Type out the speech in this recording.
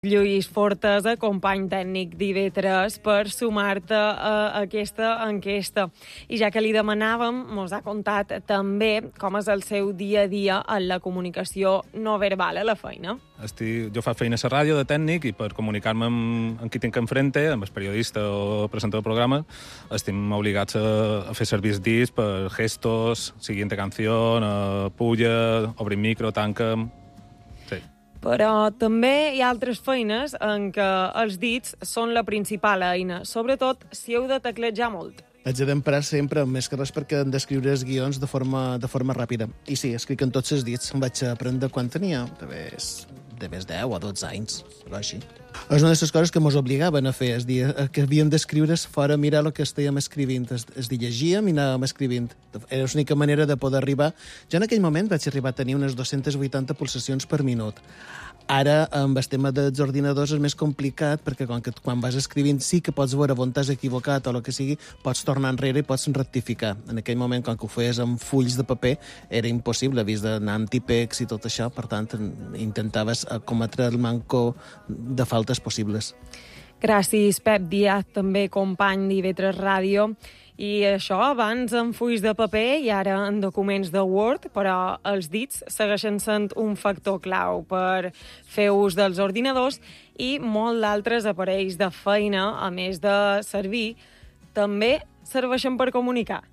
Lluís Fortesa, company tècnic d'IV3, per sumar-te a aquesta enquesta. I ja que li demanàvem, mos ha contat també com és el seu dia a dia en la comunicació no verbal a la feina. Jo faig feina a la ràdio de tècnic i per comunicar-me amb qui tinc enfrente, amb el periodista o presentador del programa, estem obligats a fer servir els dits per gestos, siguiente canción, puja, obrim micro, tanca... Però també hi ha altres feines en què els dits són la principal eina, sobretot si heu de teclejar molt. Haig d'emprar sempre, més que res perquè hem d'escriure els guions de forma ràpida. I sí, escric en tots els dits. Em vaig aprendre quan tenia de més 10 o 12 anys, però així. És una de les coses que ens obligaven a fer, és dir, que havíem d'escriure fora, mirar el que estàvem escrivint. És dir, llegíem i anàvem escrivint. Era l'única manera de poder arribar. Jo en aquell moment vaig arribar a tenir unes 280 pulsacions per minut. Ara, amb el tema dels ordinadors és més complicat, perquè quan vas escrivint sí que pots veure on t'has equivocat o el que sigui, pots tornar enrere i pots rectificar. En aquell moment, quan ho feies amb fulls de paper, era impossible, vist d'anar amb típex i tot això, per tant, intentaves cometre el manco de faltes possibles. Gràcies, Pep Díaz, també company d'IV3 Ràdio. I això abans en fulls de paper i ara en documents de Word, però els dits segueixen sent un factor clau per fer ús dels ordinadors i molt d'altres aparells de feina, a més de servir, també serveixen per comunicar.